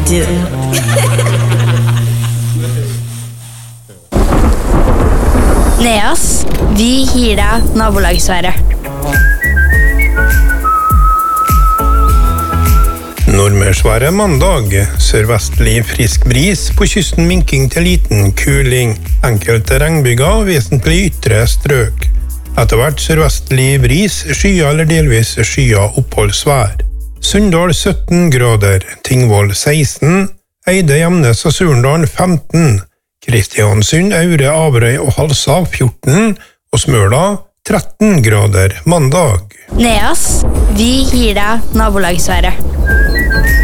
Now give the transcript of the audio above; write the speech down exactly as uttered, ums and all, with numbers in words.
do. Neas, vi gir deg nabolagsværet. Nordmørsværet mandag. Sørvestlig frisk bris, på kysten minking til liten kuling. Enkelte regnbyger, vesentlig ytre strøk. Etter hvert sørvestlig bris, skya eller delvis skya oppholdsvær. Sunndal sytten grader, Tingvoll seksten, Eide, Gjemnes og Surndal femten, Kristiansund, Aure, Averøy og Halsa fjorten, og Smøla tretten grader mandag. Neas, vi gir deg nabolagsværet.